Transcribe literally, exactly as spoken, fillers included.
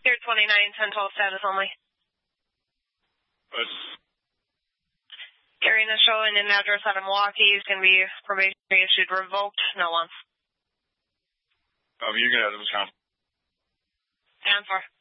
Here twenty-nine, ten twelve status only. But Gary initial and an address out of Milwaukee is going to be probation issued revoked. No one. um, you can have the Wisconsin. And for.